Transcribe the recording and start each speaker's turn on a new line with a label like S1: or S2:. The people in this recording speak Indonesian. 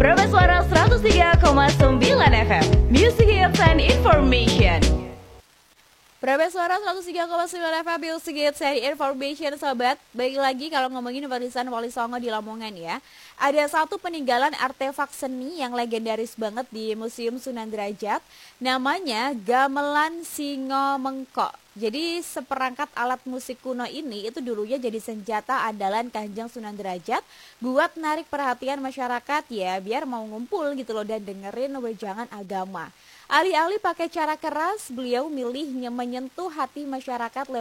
S1: Prabes Suara 103,9 FM, Music Hits and Information. Prabes Suara 103,9 FM, Music Hits and Information, sobat. Baik lagi kalau ngomongin warisan Wali Songo di Lamongan ya. Ada satu peninggalan artefak seni yang legendaris banget di Museum Sunan Derajat. Namanya Gamelan Singo Mengkok. Jadi seperangkat alat musik kuno ini itu dulunya jadi senjata andalan Kanjeng Sunan Derajat buat narik perhatian masyarakat ya, biar mau ngumpul gitu loh dan dengerin wejangan agama. Alih-alih pakai cara keras, beliau milih menyentuh hati masyarakat